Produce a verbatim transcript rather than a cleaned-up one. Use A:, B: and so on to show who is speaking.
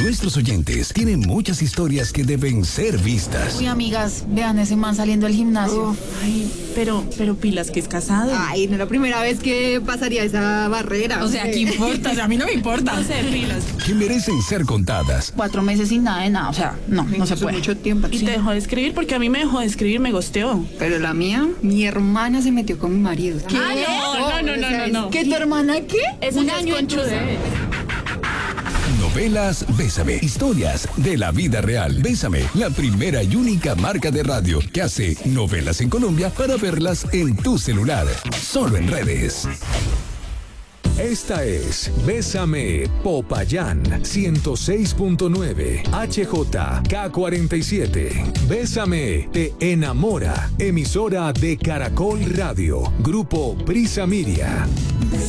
A: Nuestros oyentes tienen muchas historias que deben ser vistas.
B: Uy, amigas, vean ese man saliendo del gimnasio.
C: Uf, ay, pero, pero pilas que es casado.
D: Ay, no es la primera vez que pasaría esa barrera.
B: O sea, ¿qué importa? O sea, a mí no me importa.
C: No sé, pilas.
A: Que merecen ser contadas.
B: Cuatro meses sin nada de nada, o sea, no, no se
D: Eso
B: puede.
D: es mucho tiempo.
C: Y
D: Sí.
C: te dejó de escribir porque a mí me dejó de escribir, me gosteó.
D: Pero la mía, mi hermana se metió con mi marido.
B: ¿Qué?
C: Ah, no, no, no, no, no, no.
B: ¿Que tu hermana qué?
C: Eso
B: Un
C: ya es
B: año
C: conchudez.
A: Novelas Bésame. Historias de la vida real. Bésame, la primera y única marca de radio que hace novelas en Colombia para verlas en tu celular. Solo en redes.
E: Esta es Bésame Popayán ciento seis punto nueve H J K cuarenta y siete. Bésame te enamora. Emisora de Caracol Radio. Grupo Prisa Miria.